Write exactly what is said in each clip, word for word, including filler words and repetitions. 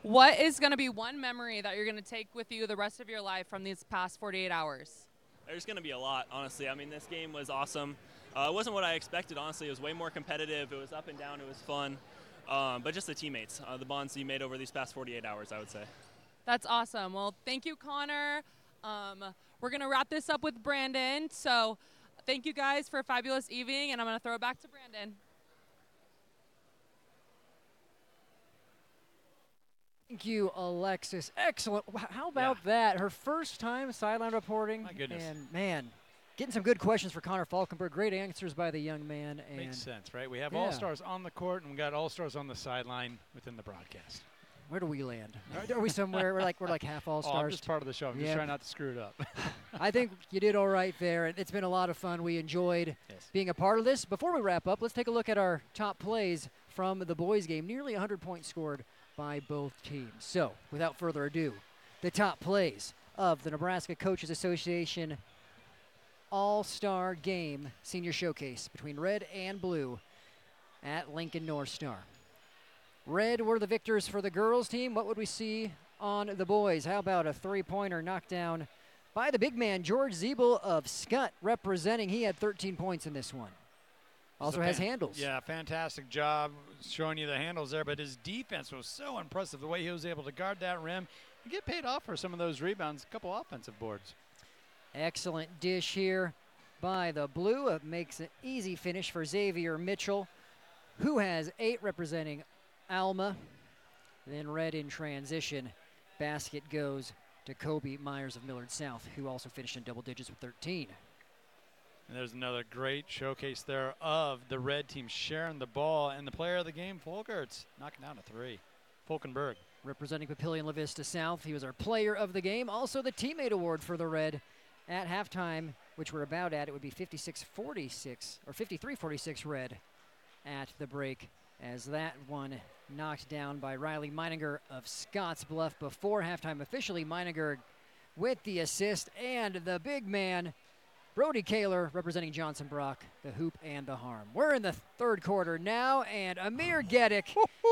What is going to be one memory that you're going to take with you the rest of your life from these past forty-eight hours? There's going to be a lot, honestly. I mean, this game was awesome. Uh, it wasn't what I expected, honestly. It was way more competitive. It was up and down. It was fun. Um, but just the teammates, uh, the bonds you made over these past forty-eight hours, I would say. That's awesome. Well, thank you, Connor. Um, we're going to wrap this up with Brandon. So thank you guys for a fabulous evening, and I'm going to throw it back to Brandon. Thank you, Alexis. Excellent. How about Yeah. that? Her first time sideline reporting. My goodness. And, man, getting some good questions for Connor Falkenberg. Great answers by the young man. And Makes sense, right? We have yeah. all-stars on the court, and we got all-stars on the sideline within the broadcast. Where do we land? Are, are we somewhere? We're like we're like half Oh, I'm all-stars. just part of the show. I'm Yeah. just trying not to screw it up. I think you did all right there, and it's been a lot of fun. We enjoyed Yes. being a part of this. Before we wrap up, let's take a look at our top plays from the boys' game. Nearly one hundred points scored by both teams. So, without further ado, the top plays of the Nebraska Coaches Association All-Star Game Senior Showcase between Red and Blue at Lincoln North Star. Red were the victors for the girls' team. What would we see on the boys? How about a three-pointer knockdown by the big man, George Zeeble of Scott, representing. He had thirteen points in this one. Also So has fan- handles. Yeah, fantastic job showing you the handles there, but his defense was so impressive, the way he was able to guard that rim and get paid off for some of those rebounds, a couple offensive boards. Excellent dish here by the Blue. It makes an easy finish for Xavier Mitchell, who has eight representing Alma. Then Red in transition. Basket goes to Kobe Myers of Millard South, who also finished in double digits with thirteen. And there's another great showcase there of the red team sharing the ball, and the player of the game, Folkerts, knocking down a three. Folkenberg. Representing Papillion La Vista South, he was our player of the game. Also the teammate award for the Red at halftime, which we're about at. It would be fifty-six forty-six, or fifty-three forty-six Red at the break, as that one knocked down by Riley Meininger of Scotts Bluff before halftime. Officially, Meininger with the assist, and the big man, Brody Kaler, representing Johnson Brock, the hoop and the harm. We're in the third quarter now, and Amir Geddick,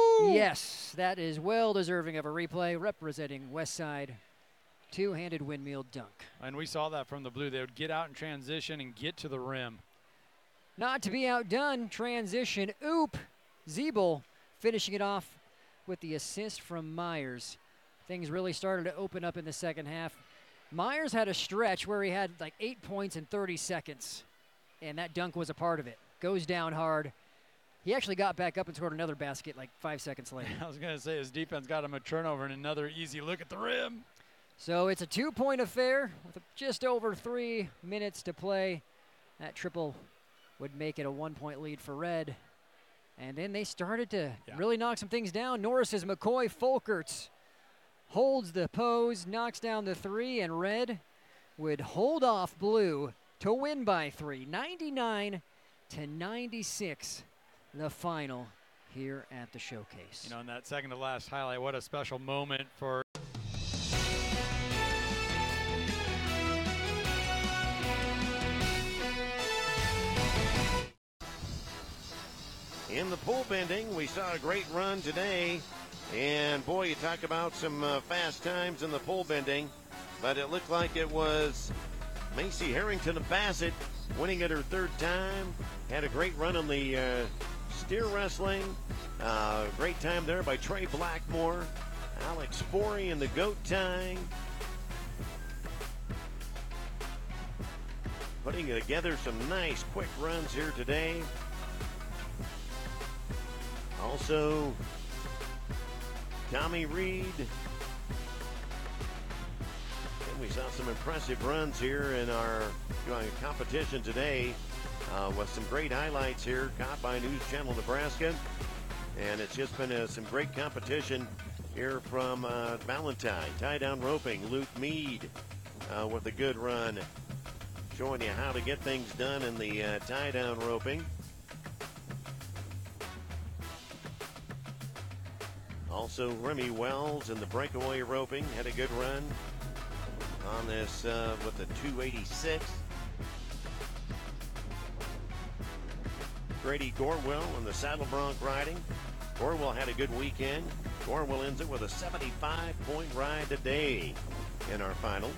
yes, that is well deserving of a replay, representing Westside. Two-handed windmill dunk. And we saw that from the Blue. They would get out in transition and get to the rim. Not to be outdone, transition, oop, Zeeble finishing it off with the assist from Myers. Things really started to open up in the second half. Myers had a stretch where he had like eight points in thirty seconds, and that dunk was a part of it. Goes down hard. He actually got back up and scored another basket like five seconds later. I was going to say his defense got him a turnover and another easy look at the rim. So it's a two-point affair with just over three minutes to play. That triple would make it a one-point lead for Red. And then they started to Yeah. really knock some things down. Norris's McCoy Folkerts holds the pose, knocks down the three, and Red would hold off Blue to win by three. ninety-nine to ninety-six, the final here at the showcase. You know, in that second to last highlight, what a special moment for In the pole bending, we saw a great run today. And, boy, you talk about some uh, fast times in the pole bending. But it looked like it was Macy Harrington of Bassett winning it her third time. Had a great run on the uh, steer wrestling. Uh, great time there by Trey Blackmore. Alex Forey in the goat tying. Putting together some nice quick runs here today. Also, Tommy Reed. And we saw some impressive runs here in our uh, competition today uh, with some great highlights here caught by News Channel Nebraska. And it's just been uh, some great competition here from uh, Valentine. Tie-down roping, Luke Mead uh, with a good run. Showing you how to get things done in the uh, tie-down roping. Also, Remy Wells in the breakaway roping had a good run on this uh, with the two eighty-six. Grady Gorwell in the saddle bronc riding. Gorwell had a good weekend. Cornwall ends it with a seventy-five point ride today in our final.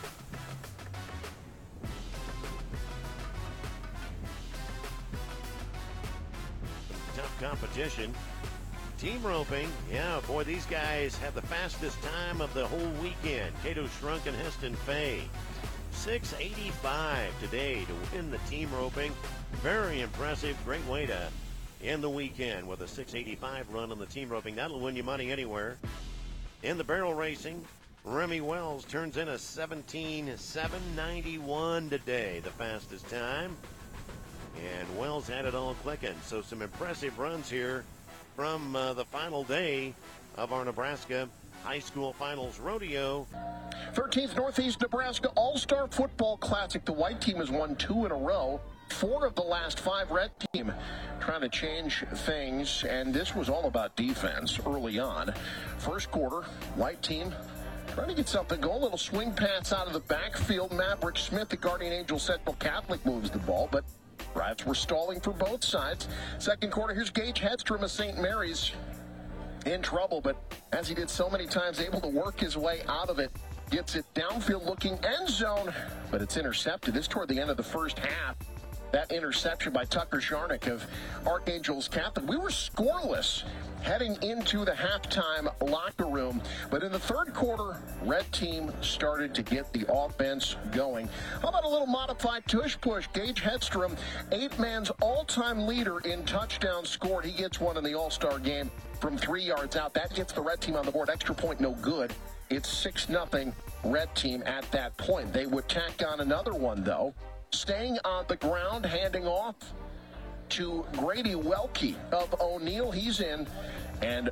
Tough competition. Team roping, yeah, boy, these guys had the fastest time of the whole weekend. Cato Shrunk and Heston Fay. six eighty-five today to win the team roping. Very impressive. Great way to end the weekend with a six eighty-five run on the team roping. That'll win you money anywhere. In the barrel racing, Remy Wells turns in a seventeen seven ninety-one today, the fastest time. And Wells had it all clicking. So some impressive runs here from uh, the final day of our Nebraska High School Finals Rodeo. thirteenth Northeast Nebraska All-Star Football Classic. The white team has won two in a row. Four of the last five red team trying to change things, and this was all about defense early on. First quarter, white team trying to get something going. A little swing pass out of the backfield. Maverick Smith, the Guardian Angel Central Catholic, moves the ball, but drives were stalling for both sides. Second quarter, here's Gage Hedstrom of Saint Mary's in trouble, but as he did so many times, able to work his way out of it. Gets it downfield looking end zone, but it's intercepted. This toward the end of the first half. That interception by Tucker Sharnick of Archangels Catholic. We were scoreless heading into the halftime locker room, but in the third quarter, red team started to get the offense going. How about a little modified tush push? Gage Hedstrom, eight man's all-time leader in touchdowns scored. He gets one in the All-Star game from three yards out. That gets the red team on the board. Extra point, no good. It's six nothing red team at that point. They would tack on another one, though. Staying on the ground, handing off to Grady Welke of O'Neill. He's in, and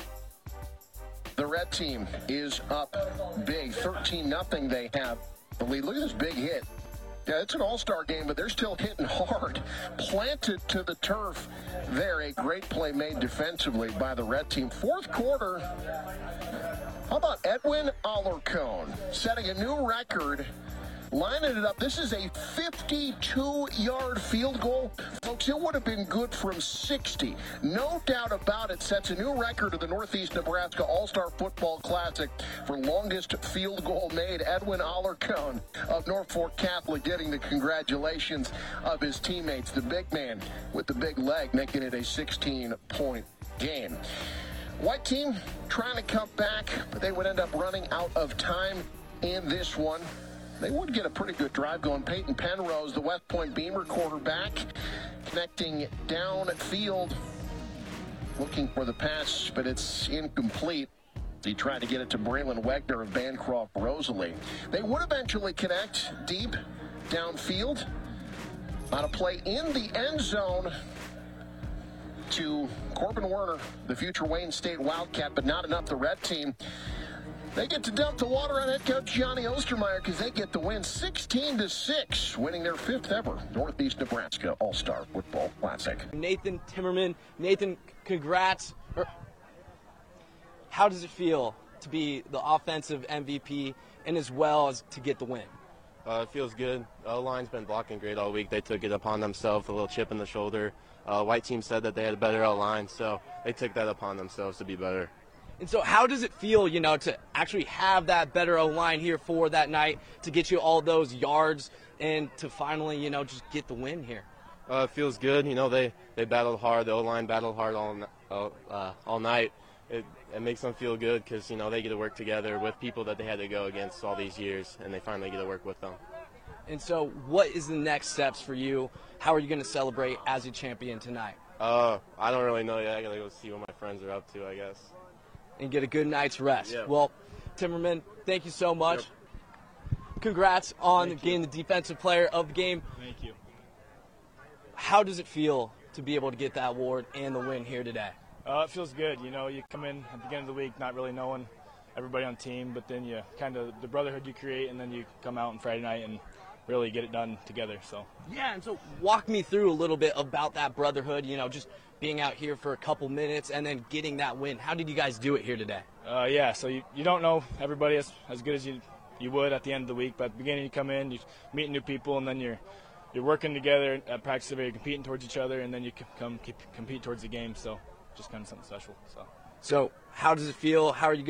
the red team is up big. thirteen nothing they have the lead. Look at this big hit. Yeah, it's an all-star game, but they're still hitting hard. Planted to the turf there. A great play made defensively by the red team. Fourth quarter, how about Edwin Alarcon setting a new record, lining it up. This is a fifty-two yard field goal. Folks, it would have been good from sixty. No doubt about it. Sets a new record of the Northeast Nebraska All-Star Football Classic for longest field goal made. Edwin Alarcon of Norfolk Catholic getting the congratulations of his teammates. The big man with the big leg making it a sixteen point game. White team trying to come back, but they would end up running out of time in this one. They would get a pretty good drive going. Peyton Penrose, the West Point Beamer quarterback, connecting downfield, looking for the pass, but it's incomplete. He tried to get it to Braylon Wegner of Bancroft Rosalie. They would eventually connect deep downfield on a play in the end zone to Corbin Werner, the future Wayne State Wildcat, but not enough. The red team, they get to dump the water on head coach Johnny Ostermeyer because they get the win sixteen to six, winning their fifth ever Northeast Nebraska All-Star Football Classic. Nathan Timmerman. Nathan, congrats. How does it feel to be the offensive M V P and as well as to get the win? Uh, it feels good. O-line's been blocking great all week. They took it upon themselves, a little chip in the shoulder. Uh, white team said that they had a better O-line, so they took that upon themselves to be better. And so how does it feel, you know, to actually have that better O-line here for that night, to get you all those yards and to finally, you know, just get the win here? Uh, it feels good. You know, they, they battled hard. The O-line battled hard all, uh, all night. It, it makes them feel good because, you know, they get to work together with people that they had to go against all these years, and they finally get to work with them. And so what is the next steps for you? How are you going to celebrate as a champion tonight? Uh, I don't really know yet. I got to go see what my friends are up to, I guess. And get a good night's rest. Yeah. Well, Timmerman, thank you so much. Yep. Congrats on Thank getting you. the defensive player of the game. Thank you. How does it feel to be able to get that award and the win here today? Uh, it feels good. You know, you come in at the beginning of the week not really knowing everybody on the team, but then you kind of the brotherhood you create, and then you come out on Friday night and really get it done together. So yeah, and so walk me through a little bit about that brotherhood, you know, just being out here for a couple minutes and then getting that win. How did you guys do it here today? Uh, yeah, so you, you don't know everybody as, as good as you you would at the end of the week, but at the beginning you come in, you meet new people, and then you're you're working together at practice, you're competing towards each other, and then you come keep, compete towards the game. So just kind of something special. So So how does it feel? How are you going